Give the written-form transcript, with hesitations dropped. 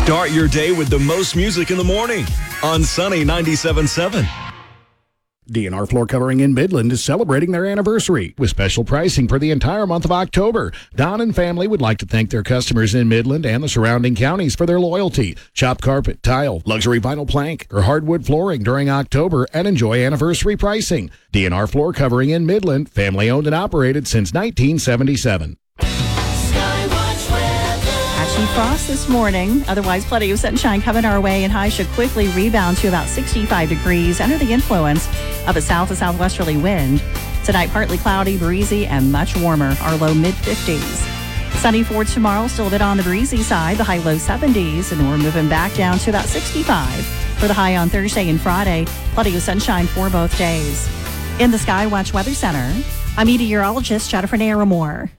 Start your day with the most music in the morning on Sunny 97.7. DNR Floor Covering in Midland is celebrating their anniversary with special pricing for the entire month of October. Don and family would like to thank their customers in Midland and the surrounding counties for their loyalty. Shop carpet, tile, luxury vinyl plank, or hardwood flooring during October and enjoy anniversary pricing. DNR Floor Covering in Midland, family owned and operated since 1977. Patchy frost this morning. Otherwise, plenty of sunshine coming our way, and highs should quickly rebound to about 65 degrees under the influence of a south to southwesterly wind. Tonight, partly cloudy, breezy, and much warmer. Our low mid-50s. Sunny for tomorrow, still a bit on the breezy side. The high low 70s, and we're moving back down to about 65 for the high on Thursday and Friday. Plenty of sunshine for both days. In the Skywatch Weather Center, I'm meteorologist Jennifer Naramore.